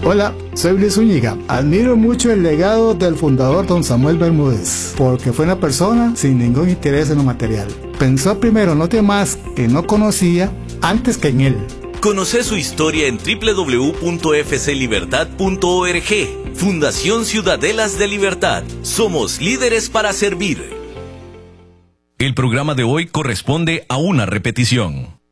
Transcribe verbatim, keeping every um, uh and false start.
Hola, soy Luis Zúñiga. Admiro mucho el legado del fundador don Samuel Bermúdez, porque fue una persona sin ningún interés en lo material. Pensó primero en los demás que no conocía antes que en él. Conoce su historia en doble u doble u doble u punto f c libertad punto org. Fundación Ciudadelas de Libertad. Somos líderes para servir. El programa de hoy corresponde a una repetición.